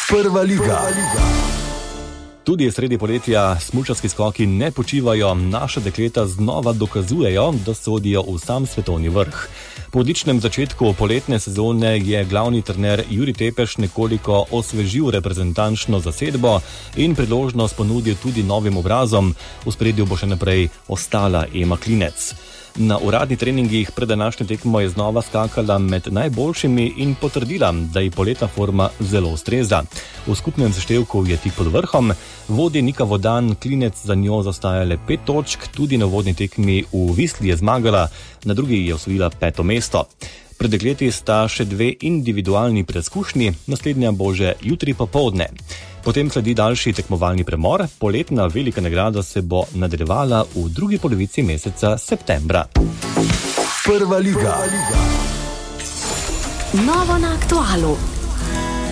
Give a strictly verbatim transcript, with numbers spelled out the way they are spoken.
Prva liga. Tudi sredi poletja smučarski skoki ne počivajo, naša dekleta znova dokazujejo, da sodijo v sam svetovni vrh. Po odličnem začetku poletne sezone je glavni trener Jurij Tepeš nekoliko osvežil reprezentančno zasedbo in priložnost ponudil tudi novim obrazom. V ospredju bo še naprej ostala Ema Klinec. Na uradnih treningih pred današnjo tekmo je znova skakala med najboljšimi in potrdila, da ji poletna forma zelo ustreza. V skupnem seštevku je tik pod vrhom, vodi Nika Vodan, Klinec za njo zaostaja le pet točk, tudi na vodni tekmi v Visli je zmagala, na drugi je osvojila peto mesto. Pred dekleti sta še dve individualni preizkušnji, naslednja bo že jutri popoldne. Potem sledi daljši tekmovalni premor, poletna velika nagrada se bo nadaljevala v drugi polovici meseca septembra. Prva liga. Novo na aktualu.